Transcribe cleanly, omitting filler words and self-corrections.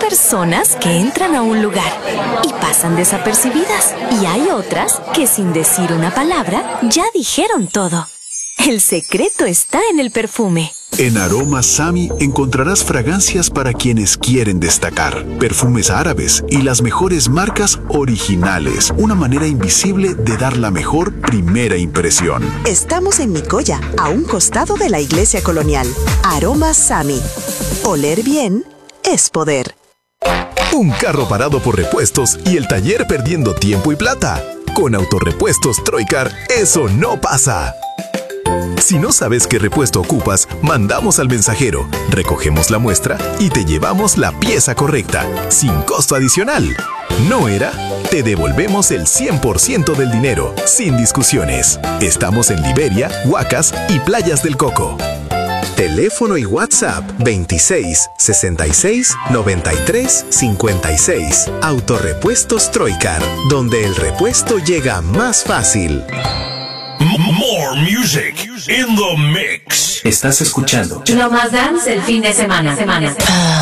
personas que entran a un lugar y pasan desapercibidas. Y hay otras que sin decir una palabra ya dijeron todo. El secreto está en el perfume. En Aroma Sami encontrarás fragancias para quienes quieren destacar, perfumes árabes y las mejores marcas originales, una manera invisible de dar la mejor primera impresión. Estamos en Nicoya, a un costado de la iglesia colonial. Aroma Sami. Oler bien es poder. Un carro parado por repuestos y el taller perdiendo tiempo y plata. Con Autorepuestos Troycar, eso no pasa. Si no sabes qué repuesto ocupas, mandamos al mensajero, recogemos la muestra y te llevamos la pieza correcta, sin costo adicional. ¿No era? Te devolvemos el 100% del dinero, sin discusiones. Estamos en Liberia, Huacas y Playas del Coco. Teléfono y WhatsApp 26 66 93 56. Autorepuestos Troycar, donde el repuesto llega más fácil. More music in the mix. Estás escuchando Lo más dance el fin de semana.